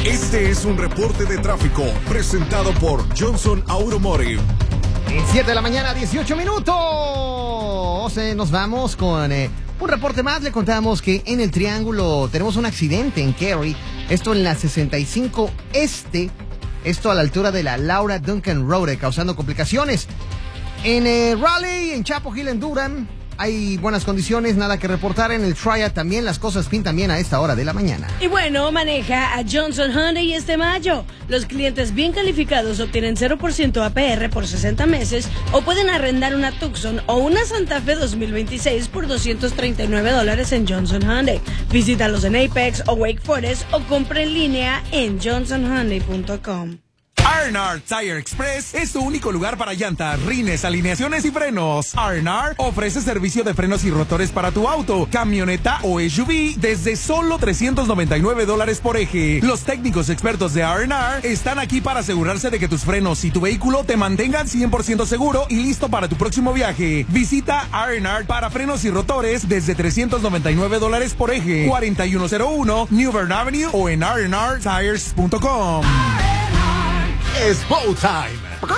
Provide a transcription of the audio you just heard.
Este es un reporte de tráfico presentado por Johnson Automotive. 7 de la mañana, 18 minutos. Nos vamos con un reporte más. Le contamos que en el Triángulo tenemos un accidente en Cary. Esto en la 65 Este. Esto a la altura de la Laura Duncan Road, causando complicaciones. En Raleigh, en Chapel Hill, en Durham, hay buenas condiciones, nada que reportar. En el Triad también las cosas pintan bien a esta hora de la mañana. Y bueno, maneja a Johnson Hyundai este mayo. Los clientes bien calificados obtienen 0% APR por 60 meses o pueden arrendar una Tucson o una Santa Fe 2026 por $239 en Johnson Hyundai. Visítalos en Apex o Wake Forest o compra en línea en johnsonhyundai.com. R&R Tire Express es tu único lugar para llantas, rines, alineaciones y frenos. R&R ofrece servicio de frenos y rotores para tu auto, camioneta o SUV desde solo $399 por eje. Los técnicos expertos de R&R están aquí para asegurarse de que tus frenos y tu vehículo te mantengan 100% seguro y listo para tu próximo viaje. Visita R&R para frenos y rotores desde $399 por eje, 4101 New Bern Avenue o en rnrtires.com. Es Bow Time.